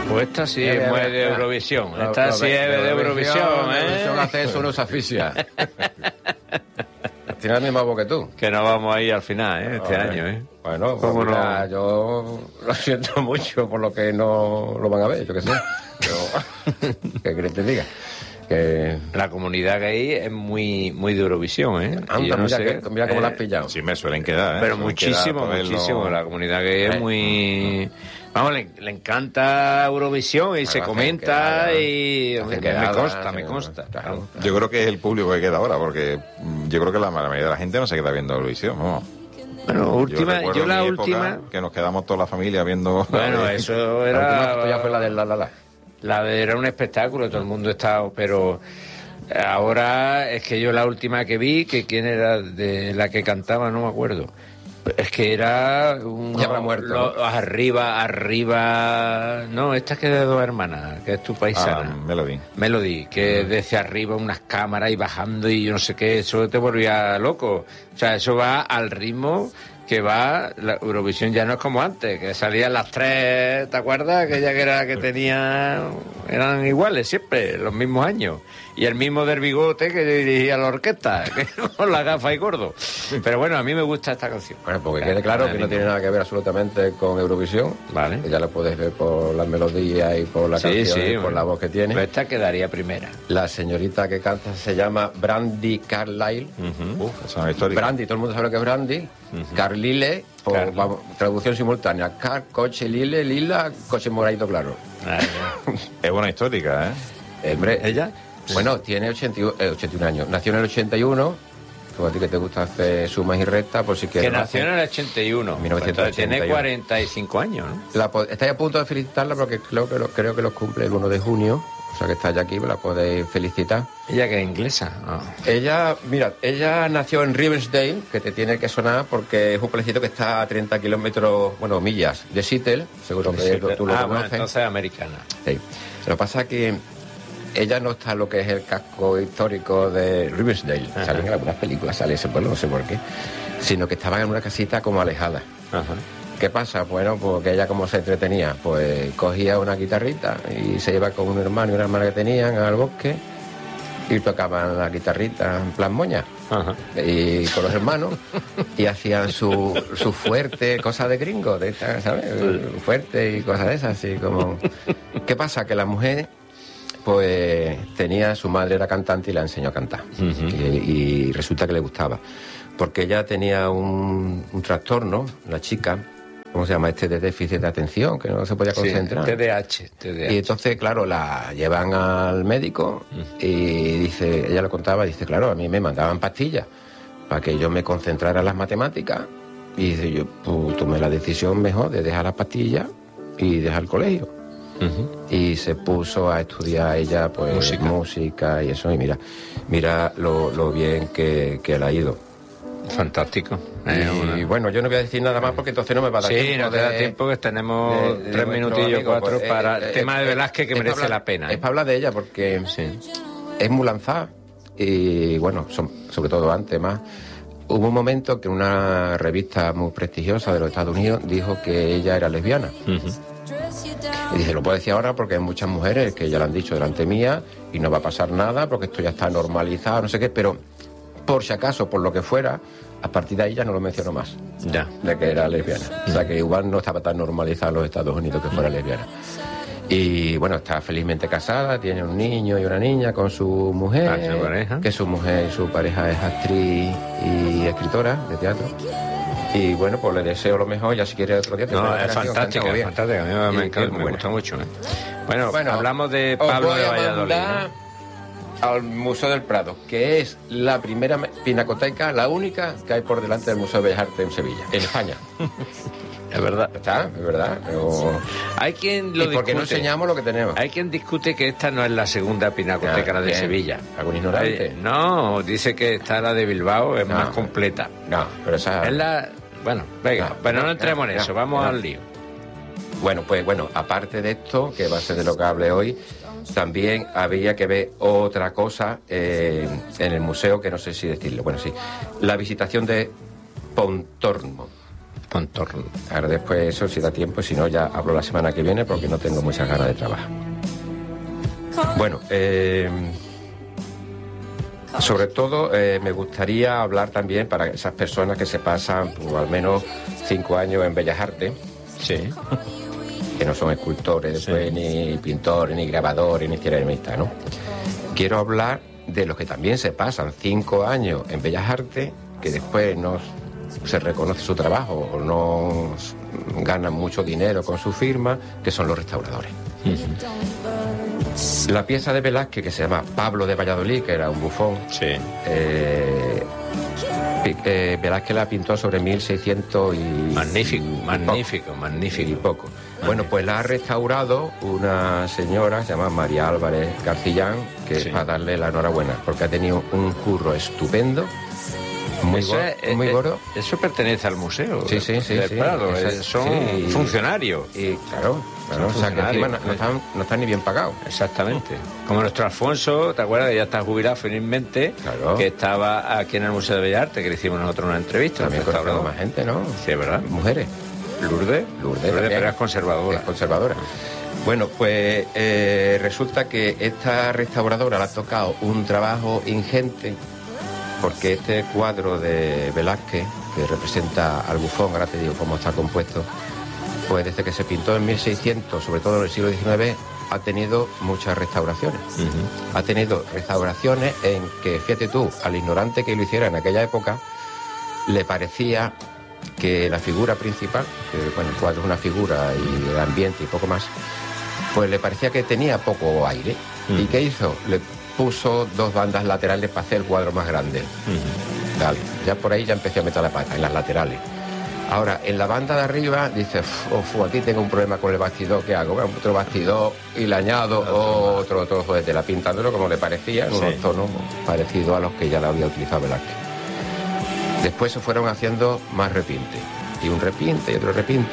Pues esta sí es muy de Eurovisión. Esta sí es de Eurovisión, ¿eh? Eurovisión hace eso, no se asfixia. Tiene el mismo voz que tú. Que nos vamos a ir al final, este año, ¿eh? Bueno, pues mira, yo lo siento mucho por lo que no lo van a ver, yo qué sé. Pero, ¿qué querés que te diga? Que... La comunidad gay es muy de Eurovisión, ¿eh? Anda, no mira, sé, mira cómo la has pillado. Sí, me suelen quedar, ¿eh? Pero Suelen muchísimo, quedar muchísimo. La comunidad gay es muy... Vamos, le encanta Eurovisión y se comenta y... Me consta. Claro. Yo creo que es el público que queda ahora, porque yo creo que la mayoría de la gente no se queda viendo Eurovisión, ¿no? Bueno, yo la mi última... época, que nos quedamos toda la familia viendo... Bueno, eso La última era... ya fue la del la. Era un espectáculo, todo el mundo estaba, pero ahora es que yo la última que vi, que quién era de la que cantaba, no me acuerdo. Es que era un... Ya habrá muerto, ¿no? Arriba... No, esta es que es de dos hermanas, que es tu paisana. Melody, que desde arriba unas cámaras y bajando y yo no sé qué, eso te volvía loco. O sea, eso va al ritmo... que va, la Eurovisión ya no es como antes, que salían las tres, ¿te acuerdas? Aquella que era que tenía, eran iguales siempre, los mismos años. Y el mismo del bigote que dirigía la orquesta, que con la gafa y gordo. Pero bueno, a mí me gusta esta canción. Bueno, porque quede claro que no tiene nada que ver absolutamente con Eurovisión. Vale. Ya lo puedes ver por las melodías y por la canción y por la voz que tiene. Pues esta quedaría primera. La señorita que canta se llama Brandi Carlile. Es una histórica. Brandi, todo el mundo sabe lo que es Brandi. Carlile, traducción simultánea. Coche lile, lila, coche moradito claro. Es una histórica, ¿eh? Hombre, ¿ella? Bueno, tiene 81 años. Nació en el 81. Como a ti que te gusta hacer sumas y restas, por si quieres. Que nació en el 81. 1981. Tiene 45 años, ¿no? Estoy a punto de felicitarla porque creo que los cumple el 1 de junio. O sea que está ya aquí, me la podéis felicitar. ¿Ella que es inglesa? Oh. Ella nació en Rivendell, que te tiene que sonar porque es un pueblecito que está a 30 kilómetros, millas de Seattle. Seguro que tú lo conoces. Bueno, entonces americana. Sí. Lo que pasa es que ella no está en lo que es el casco histórico de Rivendell. Salen en algunas películas, sale ese pueblo, no sé por qué. Sino que estaban en una casita como alejada. Ajá. ¿Qué pasa? Bueno, porque ella como se entretenía, pues cogía una guitarrita y se iba con un hermano y una hermana que tenían al bosque y tocaban la guitarrita en plan moña. Ajá. Y con los hermanos y hacían su fuerte, cosas de gringo, de esta, ¿sabes? Fuerte y cosas de esas, así como... ¿Qué pasa? Que la mujer, pues su madre era cantante y la enseñó a cantar. Y resulta que le gustaba. Porque ella tenía un trastorno, la chica... ¿Cómo se llama? De déficit de atención, que no se podía concentrar. TDAH. Y entonces, claro, la llevan al médico y dice, ella lo contaba, dice, claro, a mí me mandaban pastillas para que yo me concentrara en las matemáticas. Y dice, yo pues, tomé la decisión mejor de dejar las pastillas y dejar el colegio. Y se puso a estudiar ella, pues, música y eso. Y mira lo bien que le ha ido. Fantástico. Y bueno, yo no voy a decir nada más porque entonces no me va a dar tiempo. Sí, no te da tiempo, que tenemos 3 minutillos, 4 pues, para el tema de Velázquez, que merece la pena. Es para hablar de ella porque es muy lanzada y bueno, sobre todo antes más. Hubo un momento que una revista muy prestigiosa de los Estados Unidos dijo que ella era lesbiana. Y dice, lo puedo decir ahora porque hay muchas mujeres que ya lo han dicho delante mía y no va a pasar nada porque esto ya está normalizado, no sé qué, pero por si acaso, por lo que fuera, a partir de ahí ya no lo mencionó más. Ya. De que era lesbiana. O sea que igual no estaba tan normalizado en los Estados Unidos que fuera lesbiana. Y bueno, está felizmente casada, tiene un niño y una niña con su mujer. ¿Su pareja? Que su pareja es actriz y escritora de teatro. Y bueno, pues le deseo lo mejor, ya si quiere otro día. No, es fantástica, a mí me gusta mucho. Bueno, hablamos de Pablo de Valladolid, al Museo del Prado, que es la primera pinacoteca, la única que hay por delante del Museo de Bellas Artes en Sevilla, en España. Es verdad. Está, es verdad. Pero... Hay quien lo discute. Porque no enseñamos lo que tenemos. Hay quien discute que esta no es la segunda pinacoteca, la de Sevilla. ¿Algún ignorante? No, dice que está la de Bilbao, es más completa. No, pero esa... Es la... Bueno, venga, pero no entremos en eso, vamos al lío. Bueno, pues aparte de esto, que va a ser de lo que hable hoy, también había que ver otra cosa en el museo, que no sé si decirlo. Bueno, sí. La visitación de Pontormo. Pontorno. Ahora después eso, si da tiempo, si no ya hablo la semana que viene porque no tengo muchas ganas de trabajar. Bueno, sobre todo me gustaría hablar también para esas personas que se pasan al menos 5 años en Bellas Artes. Sí. Que no son escultores, después, ni pintores, ni grabadores, ni ceramistas, ¿no? Quiero hablar de los que también se pasan 5 años en Bellas Artes, que después no se reconoce su trabajo o no ganan mucho dinero con su firma, que son los restauradores. La pieza de Velázquez, que se llama Pablo de Valladolid, que era un bufón, sí. Velázquez la pintó sobre 1600 y... Magnífico. Y poco. Bueno, pues la ha restaurado una señora, se llama María Álvarez Garcillán, que es para darle la enhorabuena, porque ha tenido un curro estupendo, muy gordo. Eso pertenece al museo. Sí. Prado, son funcionarios. Y claro, o sea que encima no están ni bien pagados. Exactamente. Como nuestro Alfonso, ¿te acuerdas? Que ya está jubilado felizmente, claro. Que estaba aquí en el Museo de Bellas Artes, que le hicimos nosotros una entrevista. También conocemos más gente, ¿no? Sí, es verdad. Mujeres. Lourdes, pero es conservadora. Es conservadora. Bueno, pues resulta que esta restauradora le ha tocado un trabajo ingente, porque este cuadro de Velázquez, que representa al bufón, ahora te digo cómo está compuesto, pues desde que se pintó en 1600, sobre todo en el siglo XIX, ha tenido muchas restauraciones. Ha tenido restauraciones en que, fíjate tú, al ignorante que lo hiciera en aquella época, le parecía que la figura principal, que bueno, el cuadro es una figura y el ambiente y poco más, pues le parecía que tenía poco aire. ¿Y qué hizo? Le puso 2 bandas laterales para hacer el cuadro más grande. Dale, ya por ahí ya empecé a meter la pata, en las laterales. Ahora, en la banda de arriba, dice, aquí tengo un problema con el bastidor, ¿qué hago? Bueno, otro bastidor y le añado otro trozo de tela, pintándolo como le parecía, en unos tonos parecidos a los que ya le había utilizado Velázquez. Después se fueron haciendo más repintes, y un repinte y otro repinte.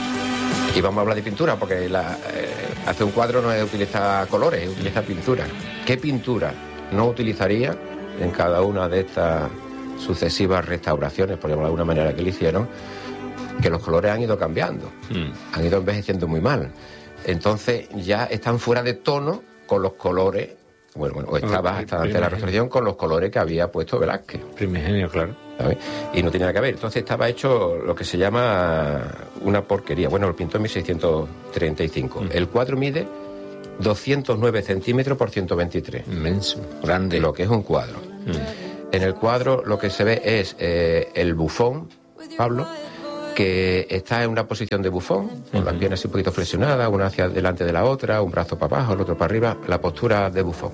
Y vamos a hablar de pintura, porque hacer un cuadro no es utilizar colores, es utilizar pintura. ¿Qué pintura no utilizaría en cada una de estas sucesivas restauraciones, por llamarlo de alguna manera, que le hicieron? Que los colores han ido cambiando, han ido envejeciendo muy mal. Entonces ya están fuera de tono con los colores. Bueno, estaba hasta antes de la restauración con los colores que había puesto Velázquez. Primigenio, claro. ¿Sabes? Y no tenía nada que ver. Entonces estaba hecho lo que se llama una porquería. Bueno, lo pintó en 1635. El cuadro mide 209 centímetros por 123. Inmenso, grande. Lo que es un cuadro. En el cuadro lo que se ve es el bufón, Pablo, que está en una posición de bufón, con las piernas un poquito flexionadas, una hacia delante de la otra, un brazo para abajo, el otro para arriba, la postura de bufón.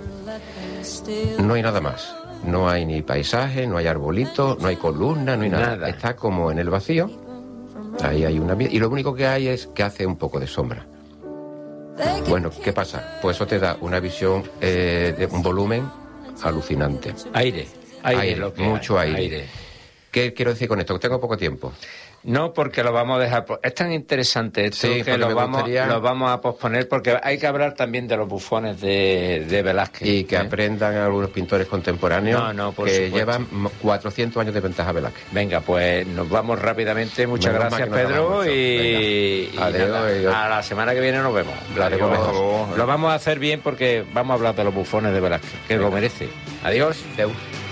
No hay nada más. No hay ni paisaje, no hay arbolito, no hay columna, no hay nada. Está como en el vacío. Ahí hay una... Y lo único que hay es que hace un poco de sombra. Bueno, ¿qué pasa? Pues eso te da una visión de un volumen alucinante. Aire, mucho aire. ¿Qué quiero decir con esto? Que tengo poco tiempo. No, porque lo vamos a dejar... Es tan interesante esto que lo vamos a posponer, porque hay que hablar también de los bufones de Velázquez. Y que aprendan algunos pintores contemporáneos que llevan 400 años de ventaja a Velázquez. Venga, pues nos vamos rápidamente. Muchas gracias, Pedro. Y adiós. A la semana que viene nos vemos. Lo vamos a hacer bien porque vamos a hablar de los bufones de Velázquez, que lo merece. Adiós. Adiós.